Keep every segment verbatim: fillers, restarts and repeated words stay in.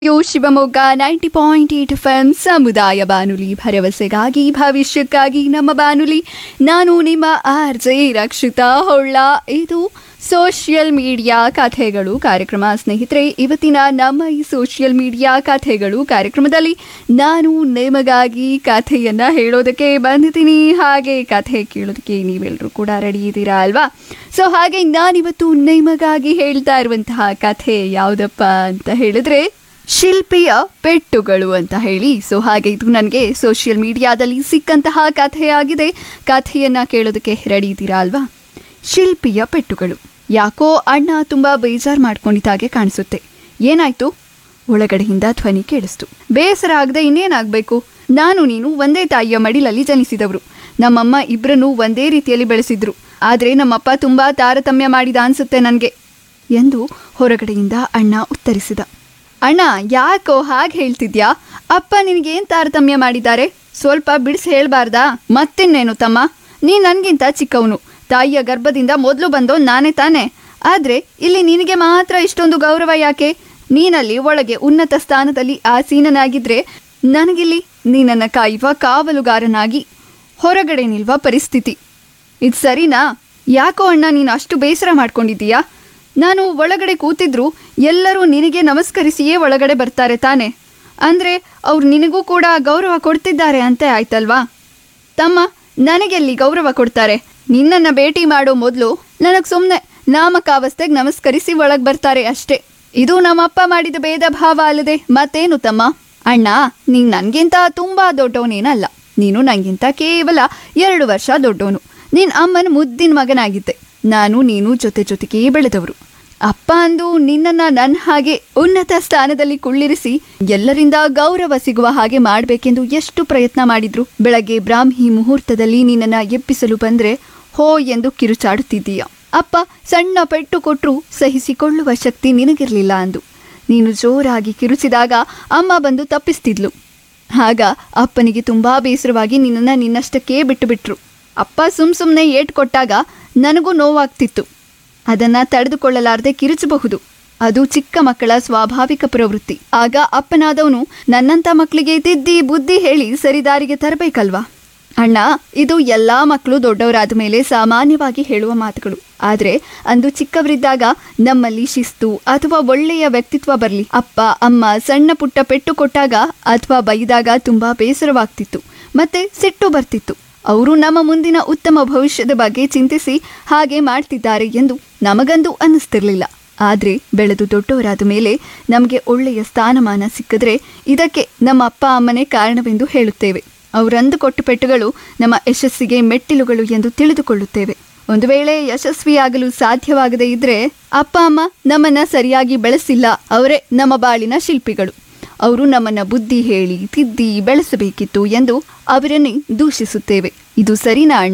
ಯೋ Shivamogga ninety point eight F M ಸಮುದಾಯ ಬಾನುಲಿ ಭರವಸೆಗಾಗಿ ಭವಿಷ್ಯಕ್ಕಾಗಿ ನಮ್ಮ ಬಾನುಲಿ. ನಾನು ನಿಮ್ಮ ಆರ್ ಜೆ ರಕ್ಷಿತಾ ಹೊಳ್ಳ. ಇದು ಸೋಷಿಯಲ್ ಮೀಡಿಯಾ ಕಥೆಗಳು ಕಾರ್ಯಕ್ರಮ. ಸ್ನೇಹಿತರೆ, ಇವತ್ತಿನ ನಮ್ಮ ಈ ಸೋಷಿಯಲ್ ಮೀಡಿಯಾ ಕಥೆಗಳು ಕಾರ್ಯಕ್ರಮದಲ್ಲಿ ನಾನು ನಿಮಗಾಗಿ ಕಥೆಯನ್ನ ಹೇಳೋದಕ್ಕೆ ಬಂದಿದ್ದೀನಿ. ಹಾಗೆ ಕಥೆ ಕೇಳೋದಕ್ಕೆ ನೀವೆಲ್ಲರೂ ಕೂಡ ರೆಡಿ ಇದ್ದೀರಾ ಅಲ್ವಾ? ಸೊ ಹಾಗೆ ನಾನಿವತ್ತು ನಿಮಗಾಗಿ ಹೇಳ್ತಾ ಇರುವಂತಹ ಕಥೆ ಯಾವುದಪ್ಪ ಅಂತ ಹೇಳಿದ್ರೆ ಶಿಲ್ಪಿಯ ಪೆಟ್ಟುಗಳು ಅಂತ ಹೇಳಿ. ಸೊ ಹಾಗೆ ಇದು ನನಗೆ ಸೋಷಿಯಲ್ ಮೀಡಿಯಾದಲ್ಲಿ ಸಿಕ್ಕಂತಹ ಕಥೆಯಾಗಿದೆ. ಕಥೆಯನ್ನ ಕೇಳೋದಕ್ಕೆ ರೆಡಿ ಇದ್ದೀರಾ ಅಲ್ವಾ? ಶಿಲ್ಪಿಯ ಪೆಟ್ಟುಗಳು. ಯಾಕೋ ಅಣ್ಣ ತುಂಬಾ ಬೇಜಾರು ಮಾಡ್ಕೊಂಡಿದ್ದಾಗೆ ಕಾಣಿಸುತ್ತೆ. ಏನಾಯ್ತು? ಒಳಗಡೆಯಿಂದ ಧ್ವನಿ ಕೇಳಿಸ್ತು. ಬೇಸರ ಆಗದೆ ಇನ್ನೇನಾಗಬೇಕು? ನಾನು ನೀನು ಒಂದೇ ತಾಯಿಯ ಮಡಿಲಲ್ಲಿ ಜನಿಸಿದವರು. ನಮ್ಮಮ್ಮ ಇಬ್ಬರನ್ನು ಒಂದೇ ರೀತಿಯಲ್ಲಿ ಬೆಳೆಸಿದ್ರು. ಆದರೆ ನಮ್ಮಪ್ಪ ತುಂಬಾ ತಾರತಮ್ಯ ಮಾಡಿದ ಅನ್ಸುತ್ತೆ ನನಗೆ ಎಂದು ಹೊರಗಡೆಯಿಂದ ಅಣ್ಣ ಉತ್ತರಿಸಿದ. ಅಣ್ಣ, ಯಾಕೋ ಹಾಗೆ ಹೇಳ್ತಿದ್ಯಾ? ಅಪ್ಪ ನಿನಗೇನು ತಾರತಮ್ಯ ಮಾಡಿದ್ದಾರೆ? ಸ್ವಲ್ಪ ಬಿಡಿಸಿ ಹೇಳ್ಬಾರ್ದಾ? ಮತ್ತಿನ್ನೇನು ತಮ್ಮ, ನೀ ನನಗಿಂತ ಚಿಕ್ಕವನು. ತಾಯಿಯ ಗರ್ಭದಿಂದ ಮೊದಲು ಬಂದೋ ನಾನೇ ತಾನೆ. ಆದರೆ ಇಲ್ಲಿ ನಿನಗೆ ಮಾತ್ರ ಇಷ್ಟೊಂದು ಗೌರವ ಯಾಕೆ? ನೀನಲ್ಲಿ ಒಳಗೆ ಉನ್ನತ ಸ್ಥಾನದಲ್ಲಿ ಆಸೀನನಾಗಿದ್ರೆ ನನಗಿಲ್ಲಿ ನೀನನ್ನು ಕಾಯುವ ಕಾವಲುಗಾರನಾಗಿ ಹೊರಗಡೆ ನಿಲ್ವ ಪರಿಸ್ಥಿತಿ. ಇದು ಸರಿನಾ? ಯಾಕೋ ಅಣ್ಣ ನೀನು ಅಷ್ಟು ಬೇಸರ ಮಾಡ್ಕೊಂಡಿದ್ದೀಯಾ? ನಾನು ಒಳಗಡೆ ಕೂತಿದ್ರು ಎಲ್ಲರೂ ನಿನಗೆ ನಮಸ್ಕರಿಸಿಯೇ ಒಳಗಡೆ ಬರ್ತಾರೆ ತಾನೆ. ಅಂದರೆ ಅವ್ರು ನಿನಗೂ ಕೂಡ ಗೌರವ ಕೊಡ್ತಿದ್ದಾರೆ ಅಂತೆ ಆಯ್ತಲ್ವಾ? ತಮ್ಮ, ನನಗೆಲ್ಲಿ ಗೌರವ ಕೊಡ್ತಾರೆ? ನಿನ್ನನ್ನು ಭೇಟಿ ಮಾಡೋ ಮೊದಲು ನನಗೆ ಸುಮ್ಮನೆ ನಾಮಕಾವಸ್ಥೆಗೆ ನಮಸ್ಕರಿಸಿ ಒಳಗೆ ಬರ್ತಾರೆ ಅಷ್ಟೇ. ಇದು ನಮ್ಮಪ್ಪ ಮಾಡಿದ ಭೇದ ಭಾವ ಅಲ್ಲದೆ ಮತ್ತೇನು ತಮ್ಮ? ಅಣ್ಣ, ನೀನು ನನಗಿಂತ ತುಂಬ ದೊಡ್ಡವನೇನಲ್ಲ. ನೀನು ನನಗಿಂತ ಕೇವಲ ಎರಡು ವರ್ಷ ದೊಡ್ಡವನು. ನಿನ್ನ ಅಮ್ಮನ ಮುದ್ದಿನ ಮಗನಾಗಿದ್ದೆ. ನಾನು ನೀನು ಜೊತೆ ಜೊತೆಗೇ ಬೆಳೆದವರು. ಅಪ್ಪ ಅಂದು ನಿನ್ನನ್ನು ನನ್ನ ಹಾಗೆ ಉನ್ನತ ಸ್ಥಾನದಲ್ಲಿ ಕುಳ್ಳಿರಿಸಿ ಎಲ್ಲರಿಂದ ಗೌರವ ಸಿಗುವ ಹಾಗೆ ಮಾಡಬೇಕೆಂದು ಎಷ್ಟು ಪ್ರಯತ್ನ ಮಾಡಿದ್ರು. ಬೆಳಗ್ಗೆ ಬ್ರಾಹ್ಮಿ ಮುಹೂರ್ತದಲ್ಲಿ ನಿನ್ನನ್ನು ಎಬ್ಬಿಸಲು ಬಂದರೆ ಹೋ ಎಂದು ಕಿರುಚಾಡುತ್ತಿದ್ದೀಯ. ಅಪ್ಪ ಸಣ್ಣ ಪೆಟ್ಟು ಕೊಟ್ಟರೂ ಸಹಿಸಿಕೊಳ್ಳುವ ಶಕ್ತಿ ನಿನಗಿರಲಿಲ್ಲ ಅಂದು. ನೀನು ಜೋರಾಗಿ ಕಿರುಚಿದಾಗ ಅಮ್ಮ ಬಂದು ತಪ್ಪಿಸ್ತಿದ್ಲು. ಆಗ ಅಪ್ಪನಿಗೆ ತುಂಬಾ ಬೇಸರವಾಗಿ ನಿನ್ನನ್ನು ನಿನ್ನಷ್ಟಕ್ಕೇ ಬಿಟ್ಟು ಬಿಟ್ರು. ಅಪ್ಪ ಸುಮ್ ಸುಮ್ಮನೆ ಏಟು ಕೊಟ್ಟಾಗ ನನಗೂ ನೋವಾಗ್ತಿತ್ತು. ಅದನ್ನು ತಡೆದುಕೊಳ್ಳಲಾರದೆ ಕಿರುಚಬಹುದು. ಅದು ಚಿಕ್ಕ ಮಕ್ಕಳ ಸ್ವಾಭಾವಿಕ ಪ್ರವೃತ್ತಿ. ಆಗ ಅಪ್ಪನಾದವನು ನನ್ನಂಥ ಮಕ್ಕಳಿಗೆ ತಿದ್ದಿ ಬುದ್ಧಿ ಹೇಳಿ ಸರಿದಾರಿಗೆ ತರಬೇಕಲ್ವಾ? ಅಣ್ಣ, ಇದು ಎಲ್ಲ ಮಕ್ಕಳು ದೊಡ್ಡವರಾದ ಮೇಲೆ ಸಾಮಾನ್ಯವಾಗಿ ಹೇಳುವ ಮಾತುಗಳು. ಆದರೆ ಅಂದು ಚಿಕ್ಕವರಿದ್ದಾಗ ನಮ್ಮಲ್ಲಿ ಶಿಸ್ತು ಅಥವಾ ಒಳ್ಳೆಯ ವ್ಯಕ್ತಿತ್ವ ಬರಲಿ, ಅಪ್ಪ ಅಮ್ಮ ಸಣ್ಣ ಪುಟ್ಟ ಪೆಟ್ಟು ಕೊಟ್ಟಾಗ ಅಥವಾ ಬೈದಾಗ ತುಂಬ ಬೇಸರವಾಗ್ತಿತ್ತು, ಮತ್ತೆ ಸಿಟ್ಟು ಬರ್ತಿತ್ತು. ಅವರು ನಮ್ಮ ಮುಂದಿನ ಉತ್ತಮ ಭವಿಷ್ಯದ ಬಗ್ಗೆ ಚಿಂತಿಸಿ ಹಾಗೆ ಮಾಡ್ತಿದ್ದಾರೆ ಎಂದು ನಮಗಂದು ಅನ್ನಿಸ್ತಿರ್ಲಿಲ್ಲ. ಆದರೆ ಬೆಳೆದು ದೊಡ್ಡವರಾದ ಮೇಲೆ ನಮಗೆ ಒಳ್ಳೆಯ ಸ್ಥಾನಮಾನ ಸಿಕ್ಕಿದ್ರೆ ಇದಕ್ಕೆ ನಮ್ಮ ಅಪ್ಪ ಅಮ್ಮನೇ ಕಾರಣವೆಂದು ಹೇಳುತ್ತೇವೆ. ಅವರಂದು ಕೊಟ್ಟ ಪೆಟ್ಟುಗಳು ನಮ್ಮ ಯಶಸ್ಸಿಗೆ ಮೆಟ್ಟಿಲುಗಳು ಎಂದು ತಿಳಿದುಕೊಳ್ಳುತ್ತೇವೆ. ಒಂದು ವೇಳೆ ಯಶಸ್ವಿಯಾಗಲು ಸಾಧ್ಯವಾಗದೇ ಇದ್ರೆ ಅಪ್ಪ ಅಮ್ಮ ನಮ್ಮನ್ನ ಸರಿಯಾಗಿ ಬೆಳೆಸಿಲ್ಲ, ಅವರೇ ನಮ್ಮ ಬಾಳಿನ ಶಿಲ್ಪಿಗಳು. ಅವರು ನಮ್ಮನ್ನ ಬುದ್ಧಿ ಹೇಳಿ ತಿದ್ದಿ ಬೆಳೆಸಬೇಕಿತ್ತು ಎಂದು ಅವರನ್ನೇ ದೂಷಿಸುತ್ತೇವೆ. ಇದು ಸರಿನಾ ಅಣ್ಣ?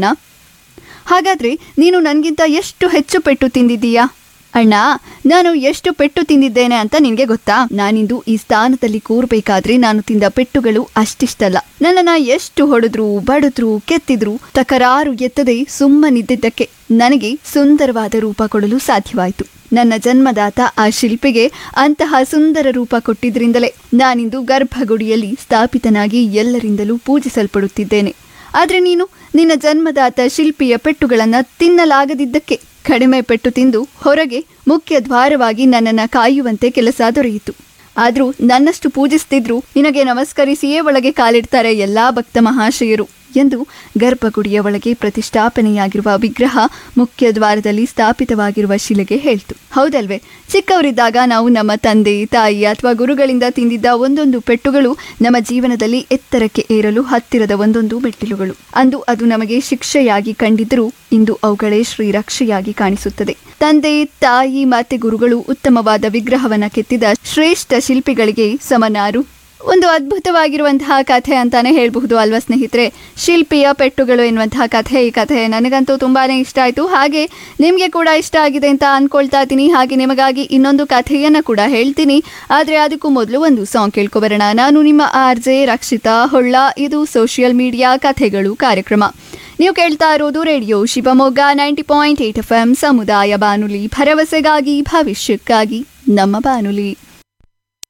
ಹಾಗಾದ್ರೆ ನೀನು ನನಗಿಂತ ಎಷ್ಟು ಹೆಚ್ಚು ಪೆಟ್ಟು ತಿಂದಿದ್ದೀಯಾ? ಅಣ್ಣ, ನಾನು ಎಷ್ಟು ಪೆಟ್ಟು ತಿಂದಿದ್ದೇನೆ ಅಂತ ನಿನಗೆ ಗೊತ್ತಾ? ನಾನಿಂದು ಈ ಸ್ಥಾನದಲ್ಲಿ ಕೂರ್ಬೇಕಾದ್ರೆ ನಾನು ತಿಂದ ಪೆಟ್ಟುಗಳು ಅಷ್ಟಿಷ್ಟಲ್ಲ. ನನ್ನನ್ನ ಎಷ್ಟು ಹೊಡೆದ್ರು ಬಡಿದ್ರು ಕೆತ್ತಿದ್ರು ತಕರಾರು ಎತ್ತದೆ ಸುಮ್ಮನಿದ್ದಕ್ಕೆ ನನಗೆ ಸುಂದರವಾದ ರೂಪ ಕೊಡಲು ಸಾಧ್ಯವಾಯಿತು. ನನ್ನ ಜನ್ಮದಾತ ಆ ಶಿಲ್ಪಿಗೆ ಅಂತಹ ಸುಂದರ ರೂಪ ಕೊಟ್ಟಿದ್ರಿಂದಲೇ ನಾನಿಂದು ಗರ್ಭಗುಡಿಯಲ್ಲಿ ಸ್ಥಾಪಿತನಾಗಿ ಎಲ್ಲರಿಂದಲೂ ಪೂಜಿಸಲ್ಪಡುತ್ತಿದ್ದೇನೆ. ಆದರೆ ನೀನು ನಿನ್ನ ಜನ್ಮದಾತ ಶಿಲ್ಪಿಯ ಪೆಟ್ಟುಗಳನ್ನು ತಿನ್ನಲಾಗದಿದ್ದಕ್ಕೆ ಕಡಿಮೆ ಪೆಟ್ಟು ತಿಂದು ಹೊರಗೆ ಮುಖ್ಯ ದ್ವಾರವಾಗಿ ನನ್ನನ್ನು ಕಾಯುವಂತೆ ಕೆಲಸ ದೊರೆಯಿತು. ಆದರೂ ನನ್ನಷ್ಟು ಪೂಜಿಸ್ತಿದ್ರು ನಿನಗೆ ನಮಸ್ಕರಿಸಿಯೇ ಒಳಗೆ ಕಾಲಿಡ್ತಾರೆ ಎಲ್ಲಾ ಭಕ್ತ ಮಹಾಶಯರು ಎಂದು ಗರ್ಭಗುಡಿಯ ಒಳಗೆ ಪ್ರತಿಷ್ಠಾಪನೆಯಾಗಿರುವ ವಿಗ್ರಹ ಮುಖ್ಯ ದ್ವಾರದಲ್ಲಿ ಸ್ಥಾಪಿತವಾಗಿರುವ ಶಿಲೆಗೆ ಹೇಳ್ತು. ಹೌದಲ್ವೇ? ಚಿಕ್ಕವರಿದ್ದಾಗ ನಾವು ನಮ್ಮ ತಂದೆ ತಾಯಿ ಅಥವಾ ಗುರುಗಳಿಂದ ತಿಂದಿದ್ದ ಒಂದೊಂದು ಪೆಟ್ಟುಗಳು ನಮ್ಮ ಜೀವನದಲ್ಲಿ ಎತ್ತರಕ್ಕೆ ಏರಲು ಹತ್ತಿರದ ಒಂದೊಂದು ಮೆಟ್ಟಿಲುಗಳು. ಅಂದು ಅದು ನಮಗೆ ಶಿಕ್ಷೆಯಾಗಿ ಕಂಡಿದ್ದರೂ ಇಂದು ಅವುಗಳೇ ಶ್ರೀರಕ್ಷೆಯಾಗಿ ಕಾಣಿಸುತ್ತದೆ. ತಂದೆ ತಾಯಿ ಮತ್ತೆ ಗುರುಗಳು ಉತ್ತಮವಾದ ವಿಗ್ರಹವನ್ನ ಕೆತ್ತಿದ ಶ್ರೇಷ್ಠ ಶಿಲ್ಪಿಗಳಿಗೆ ಸಮನಾರು. ಒಂದು ಅದ್ಭುತವಾಗಿರುವಂತಹ ಕಥೆ ಅಂತಾನೆ ಹೇಳಬಹುದು ಅಲ್ವಾ ಸ್ನೇಹಿತರೆ? ಶಿಲ್ಪಿಯ ಪೆಟ್ಟುಗಳು ಎನ್ನುವಂತಹ ಕಥೆ. ಈ ಕಥೆ ನನಗಂತೂ ತುಂಬಾನೇ ಇಷ್ಟ ಆಯಿತು. ಹಾಗೆ ನಿಮಗೆ ಕೂಡ ಇಷ್ಟ ಆಗಿದೆ ಅಂತ ಅನ್ಕೊಳ್ತಾ ಇದ್ದೀನಿ. ಹಾಗೆ ನಿಮಗಾಗಿ ಇನ್ನೊಂದು ಕಥೆಯನ್ನು ಕೂಡ ಹೇಳ್ತೀನಿ. ಆದರೆ ಅದಕ್ಕೂ ಮೊದಲು ಒಂದು ಸಾಂಗ್ ಕೇಳ್ಕೊಬರೋಣ. ನಾನು ನಿಮ್ಮ ಆರ್ ಜೆ ರಕ್ಷಿತಾ ಹೊಳ್ಳ. ಇದು ಸೋಷಿಯಲ್ ಮೀಡಿಯಾ ಕಥೆಗಳು ಕಾರ್ಯಕ್ರಮ. ನೀವು ಕೇಳ್ತಾ ಇರೋದು radio Shivamogga ninety point eight F M ಸಮುದಾಯ ಬಾನುಲಿ ಭರವಸೆಗಾಗಿ ಭವಿಷ್ಯಕ್ಕಾಗಿ ನಮ್ಮ ಬಾನುಲಿ.